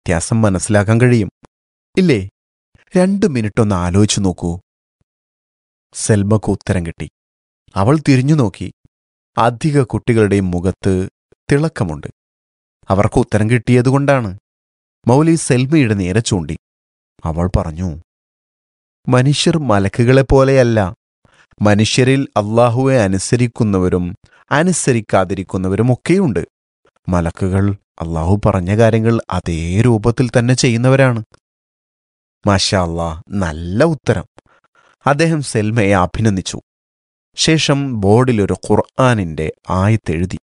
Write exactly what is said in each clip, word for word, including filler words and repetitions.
വ്യത്യാസം മനസ്സിലാക്കാൻ കഴിയും ഇല്ലേ? രണ്ടു മിനിറ്റ് ഒന്ന് ആലോചിച്ചു നോക്കൂ. സെൽമക്ക് ഉത്തരം കിട്ടി. അവൾ തിരിഞ്ഞു നോക്കി. അധിക കുട്ടികളുടെയും മുഖത്ത് തിളക്കമുണ്ട്. അവർക്ക് ഉത്തരം കിട്ടിയതുകൊണ്ടാണ്. മൗലവി സെൽമയുടെ നേരെ ചൂണ്ടി. അവൾ പറഞ്ഞു, മനുഷ്യർ മലക്കുകളെപ്പോലെയല്ല. മനുഷ്യരിൽ അള്ളാഹുവെ അനുസരിക്കുന്നവരും അനുസരിക്കാതിരിക്കുന്നവരും ഒക്കെയുണ്ട്. മലക്കുകൾ അള്ളാഹു പറഞ്ഞ കാര്യങ്ങൾ അതേ രൂപത്തിൽ തന്നെ ചെയ്യുന്നവരാണ്. മാഷാ അല്ലാഹ്, നല്ല ഉത്തരം. അദ്ദേഹം സെൽമയെ അഭിനന്ദിച്ചു. ശേഷം ബോർഡിലൊരു ഖുർആനിന്റെ ആയത്തെഴുതി.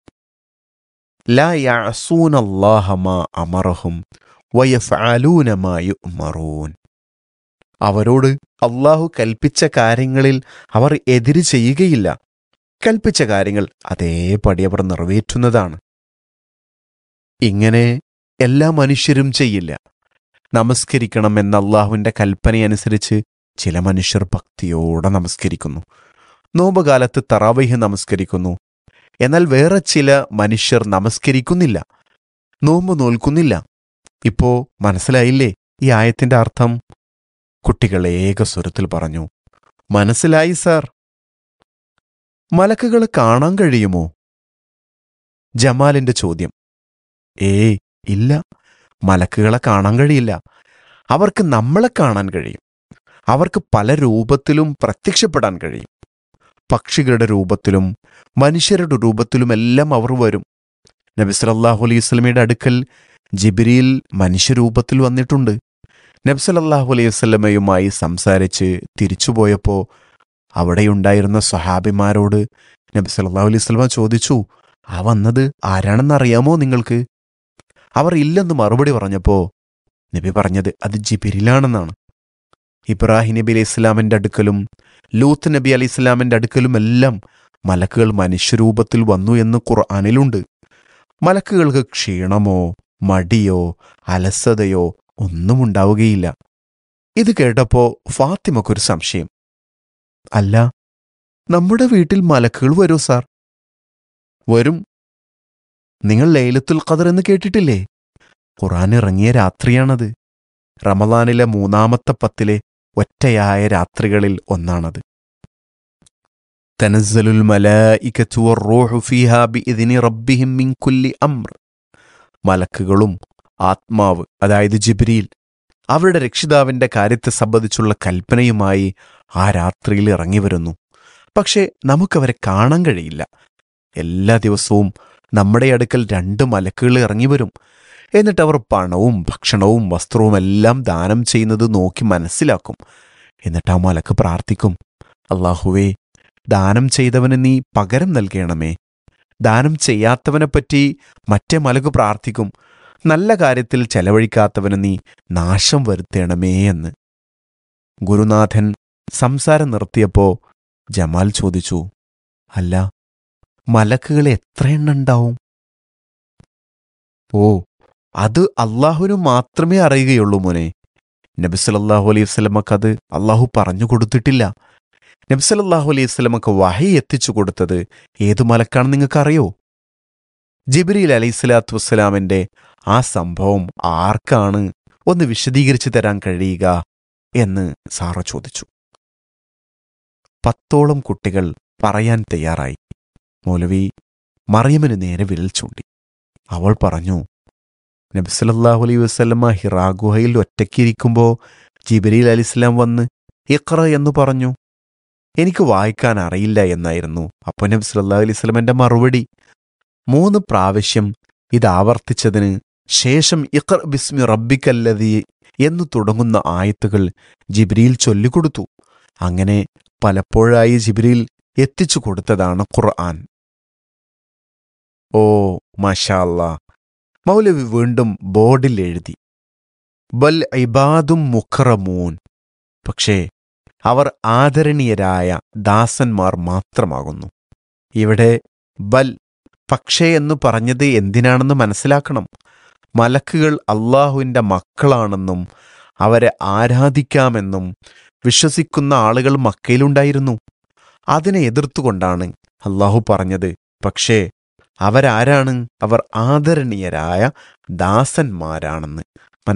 ലാ യഅസൂനല്ലാഹ മാ അമറഹും വയഫ്അലൂന മാ യുഅ്മറൂൻ. അവരോട് അള്ളാഹു കൽപ്പിച്ച കാര്യങ്ങളിൽ അവർ എതിര് ചെയ്യുകയില്ല. കൽപ്പിച്ച കാര്യങ്ങൾ അതേപടി അവർ നിറവേറ്റുന്നതാണ്. ഇങ്ങനെ എല്ലാ മനുഷ്യരും ചെയ്യില്ല. നമസ്കരിക്കണം എന്ന അള്ളാഹുവിൻ്റെ കൽപ്പനയനുസരിച്ച് ചില മനുഷ്യർ ഭക്തിയോടെ നമസ്കരിക്കുന്നു. നോമ്പുകാലത്ത് തറാവീഹ് നമസ്കരിക്കുന്നു. എന്നാൽ വേറെ ചില മനുഷ്യർ നമസ്കരിക്കുന്നില്ല, നോമ്പ് നോൽക്കുന്നില്ല. ഇപ്പോ മനസ്സിലായില്ലേ ഈ ആയത്തിന്റെ അർത്ഥം? കുട്ടികൾ ഏകസ്വരത്തിൽ പറഞ്ഞു, മനസ്സിലായി സാർ. മലക്കുകളെ കാണാൻ കഴിയുമോ? ജമാലിന്റെ ചോദ്യം. ഏയ് ഇല്ല, മലക്കുകളെ കാണാൻ കഴിയില്ല. അവർക്ക് നമ്മളെ കാണാൻ കഴിയും. അവർക്ക് പല രൂപത്തിലും പ്രത്യക്ഷപ്പെടാൻ കഴിയും. പക്ഷികളുടെ രൂപത്തിലും മനുഷ്യരുടെ രൂപത്തിലുമെല്ലാം അവർ വരും. നബി സല്ലല്ലാഹു അലൈഹി വസല്ലമയുടെ അടുക്കൽ ജിബ്രീൽ മനുഷ്യരൂപത്തിൽ വന്നിട്ടുണ്ട്. നബി സല്ലല്ലാഹു അലൈഹി വസല്ലമയുമായി സംസാരിച്ച് തിരിച്ചുപോയപ്പോൾ അവിടെയുണ്ടായിരുന്ന സ്വഹാബിമാരോട് നബി സല്ലല്ലാഹു അലൈഹി വസല്ലമ ചോദിച്ചു, ആ വന്നത് ആരാണെന്നറിയാമോ നിങ്ങൾക്ക്? അവർ ഇല്ലെന്ന് മറുപടി പറഞ്ഞപ്പോൾ നബി പറഞ്ഞത് അത് ജിബ്രീലാണെന്നാണ്. ഇബ്രാഹിം നബി അലൈഹി ഇസ്ലാമിൻ്റെ അടുക്കലും ലൂത്ത് നബി അലൈഹി ഇസ്ലാമിൻ്റെ അടുക്കലുമെല്ലാം മലക്കുകൾ മനുഷ്യരൂപത്തിൽ വന്നു എന്ന് ഖുർആനിലുണ്ട്. മലക്കുകൾക്ക് ക്ഷീണമോ മടിയോ അലസതയോ ഒന്നും ഉണ്ടാവുകയില്ല. ഇത് കേട്ടപ്പോൾ ഫാത്തിമക്കൊരു സംശയം. അല്ല, നമ്മുടെ വീട്ടിൽ മലക്കുകൾ വരൂ സാർ? വരും. നിങ്ങൾ ലൈലത്തുൽ ഖദർ എന്ന് കേട്ടിട്ടില്ലേ? ഖുർആൻ ഇറങ്ങിയ രാത്രിയാണത്. റമളാനിലെ മൂന്നാമത്തെ പത്തിലെ ഒറ്റയായ രാത്രികളിൽ ഒന്നാണത്. തനസ്സലുൽ മലായികതു വറൂഹു ഫീഹാ ബിഇദ്നി റബ്ബിഹിം മിൻ കുല്ലി അംർ. മലക്കുകളും ആത്മാവ്, അതായത് ജിബ്രീൽ, അവരുടെ രക്ഷിതാവിന്റെ കാര്യത്തെ സംബന്ധിച്ചുള്ള കൽപ്പനയുമായി ആ രാത്രിയിൽ ഇറങ്ങി വരുന്നു. പക്ഷേ നമുക്കവരെ കാണാൻ കഴിയില്ല. എല്ലാ ദിവസവും നമ്മുടെ അടുക്കൽ രണ്ട് മലക്കുകൾ ഇറങ്ങി വരും. എന്നിട്ട് അവർ പണവും ഭക്ഷണവും വസ്ത്രവും എല്ലാം ദാനം ചെയ്യുന്നത് നോക്കി മനസ്സിലാക്കും. എന്നിട്ട് ആ മലക്ക് പ്രാർത്ഥിക്കും, അല്ലാഹുവേ, ദാനം ചെയ്തവന് നീ പകരം നൽകണമേ. ദാനം ചെയ്യാത്തവനെപ്പറ്റി മറ്റേ മലക്ക് പ്രാർത്ഥിക്കും, നല്ല കാര്യത്തിൽ ചെലവഴിക്കാത്തവന് നീ നാശം വരുത്തണമേ എന്ന്. ഗുരുനാഥൻ സംസാരം നിർത്തിയപ്പോൾ ജമാൽ ചോദിച്ചു, അല്ല, മലക്കുകൾ എത്ര എണ്ണം ഉണ്ടാവും? ഓ, അത് അള്ളാഹുവിന് മാത്രമേ അറിയുകയുള്ളൂ മോനെ. നബി സല്ലല്ലാഹു അലൈഹി വസല്ലമക്ക് അത് അള്ളാഹു പറഞ്ഞു കൊടുത്തിട്ടില്ല. നബി സല്ലല്ലാഹു അലൈഹി വസല്ലമക്ക് വഹി എത്തിച്ചു കൊടുത്തത് ഏതു മലക്കാണെന്ന് നിങ്ങൾക്കറിയോ? ജിബ്രീൽ അലൈഹി സ്വലാത്തു വസ്സലാമിന്റെ ആ സംഭവം ആർക്കാണ് ഒന്ന് വിശദീകരിച്ചു തരാൻ കഴിയുക എന്ന് സാറ ചോദിച്ചു. പത്തോളം കുട്ടികൾ പറയാൻ തയ്യാറായി. മൗലവി മറിയമിന് നേരെ വിരൽ ചൂണ്ടി. അവൾ പറഞ്ഞു, നബി സല്ലല്ലാഹു അലൈഹി വസല്ലമ ഹിറാ ഗുഹയിൽ ഒറ്റയ്ക്കിരിക്കുമ്പോൾ ജിബ്രീൽ അലൈഹിസ്സലാം വന്ന് ഇഖ്റ എന്ന് പറഞ്ഞു. എനിക്ക് വായിക്കാൻ അറിയില്ല എന്നായിരുന്നു അപ്പോൾ നബി സല്ലല്ലാഹു അലൈഹി വസല്ലമയുടെ മറുപടി. മൂന്ന് പ്രാവശ്യം ഇത് ആവർത്തിച്ചതിന് ശേഷം ഇഖ്റ ബിസ്മി റബ്ബിക്കല്ലദീ എന്നു തുടങ്ങുന്ന ആയത്തുകൾ ജിബ്രീൽ ചൊല്ലിക്കൊടുത്തു. അങ്ങനെ പലപ്പോഴായി ജിബ്രീൽ എത്തിച്ചു കൊടുത്തതാണ് ഖുർആൻ. ഓ മാഷാ അല്ലാ. മൗലവി വീണ്ടും ബോർഡിൽ എഴുതി, ബൽ ഇബാദും മുഖറമൂൻ. പക്ഷേ അവർ ആദരണീയരായ ദാസന്മാർ മാത്രമാകുന്നു. ഇവിടെ ബൽ, പക്ഷേ എന്ന് പറഞ്ഞത് എന്തിനാണെന്ന് മനസ്സിലാക്കണം. മലക്കുകൾ അള്ളാഹുവിൻ്റെ മക്കളാണെന്നും അവരെ ആരാധിക്കാമെന്നും വിശ്വസിക്കുന്ന ആളുകൾ മക്കയിലുണ്ടായിരുന്നു. അതിനെ എതിർത്തുകൊണ്ടാണ് അള്ളാഹു പറഞ്ഞത്, പക്ഷേ അവരാരാണ്? അവർ ആദരണീയരായ ദാസന്മാരാണെന്ന്.